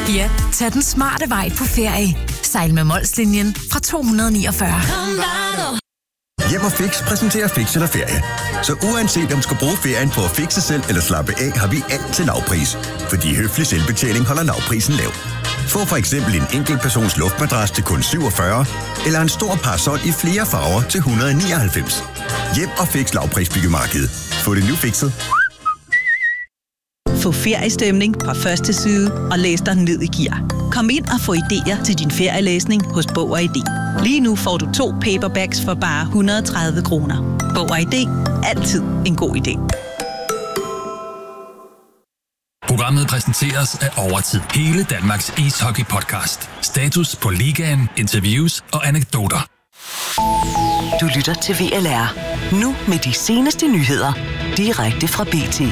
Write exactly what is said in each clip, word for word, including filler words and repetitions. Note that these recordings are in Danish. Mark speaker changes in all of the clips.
Speaker 1: Ja, tag den smarte vej på ferie. Sejl med Molslinjen fra to hundrede niogfyrre.
Speaker 2: Hjem og Fix præsenterer Fix eller Ferie. Så uanset om du skal bruge ferien på at fixe selv eller slappe af, har vi alt til lavpris. Fordi høflig selvbetjening holder lavprisen lav. Få for eksempel en enkelt persons luftmadras til kun syvogfyrre, eller en stor parasol i flere farver til et hundrede og nioghalvfems. Hjem og Fix lavprisbyggemarkedet. Få det nu fikset.
Speaker 3: Få feriestemning fra første side og læs dig ned i gear. Kom ind og få idéer til din ferielæsning hos Bog og I D. Lige nu får du to paperbacks for bare et hundrede og tredive kroner. Bog og I D. Altid en god idé.
Speaker 4: Programmet præsenteres af Overtid. Hele Danmarks ishockey-podcast. Status på ligaen, interviews og anekdoter.
Speaker 5: Du lytter til V L R. Nu med de seneste nyheder. Direkte fra B T.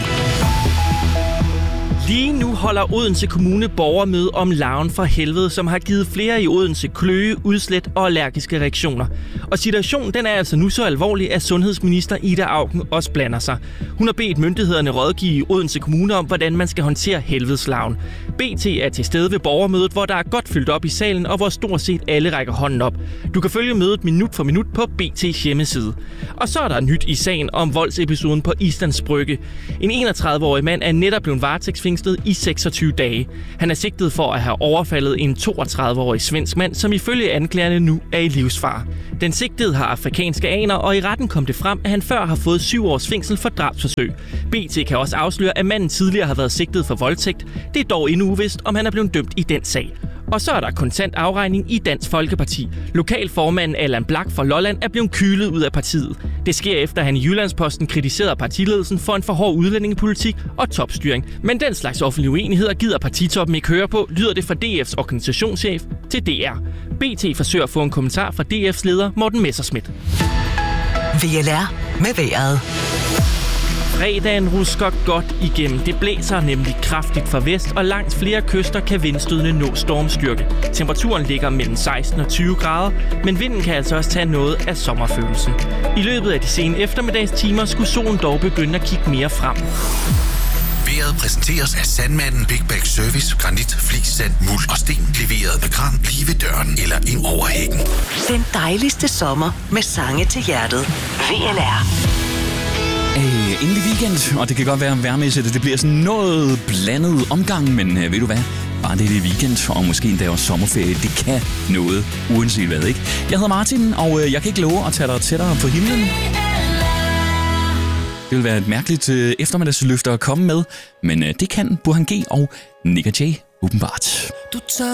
Speaker 6: Lige nu holder Odense Kommune borgermøde om larven for helvede, som har givet flere i Odense kløe, udslæt og allergiske reaktioner. Og situationen den er altså nu så alvorlig, at sundhedsminister Ida Auken også blander sig. Hun har bedt myndighederne rådgive Odense Kommune om, hvordan man skal håndtere helvedeslarven. B T er til stede ved borgermødet, hvor der er godt fyldt op i salen, og hvor stort set alle rækker hånden op. Du kan følge mødet minut for minut på B T's hjemmeside. Og så er der nyt i sagen om voldsepisoden på Islands Brygge. En enogtredive-årig mand er netop blevet varetægtsfængslet i seksogtyve dage. Han er sigtet for at have overfaldet en toogtredive-årig svensk mand, som ifølge anklagerne nu er i livsfare. Den sigtede har afrikanske aner, og i retten kom det frem, at han før har fået syv års fængsel for drabsforsøg. B T kan også afsløre, at manden tidligere har været sigtet for voldtægt. Det er dog endnu uvist, om han er blevet dømt i den sag. Og så er der kontant afregning i Dansk Folkeparti. Lokalformanden Allan Blak fra Lolland er blevet kylet ud af partiet. Det sker efter, at han i Jyllandsposten kritiserede partiledelsen for en for hård udlændingepolitik og topstyring. Men den slags offentlige uenigheder gider partitoppen ikke høre på, lyder det fra D F's organisationschef til D R. B T forsøger at få en kommentar fra D F's leder Morten Messerschmidt.
Speaker 5: V L R med vejret.
Speaker 6: Fredagen rusker godt igennem. Det blæser nemlig kraftigt fra vest, og langs flere kyster kan vindstødene nå stormstyrke. Temperaturen ligger mellem seksten og tyve grader, men vinden kan altså også tage noget af sommerfølelsen. I løbet af de sene eftermiddagstimer skulle solen dog begynde at kigge mere frem.
Speaker 7: Vejret præsenteres af Sandmanden Big Bag Service, granit, flis, sand, muld og sten. Leveret med kran lige ved døren eller ind over hækken.
Speaker 5: Den dejligste sommer med sange til hjertet. V L R.
Speaker 8: Øh, endelig weekend, og det kan godt være værmæssigt, det bliver sådan noget blandet omgang, men øh, ved du hvad? Bare det er weekend, og måske endda også sommerferie, det kan noget, uanset hvad, ikke? Jeg hedder Martin, og øh, jeg kan ikke love at tage dig tættere på himlen. Det vil være et mærkeligt øh, eftermiddagsløfte at komme med, men øh, det kan Burhan G og Nick og Jay åbenbart.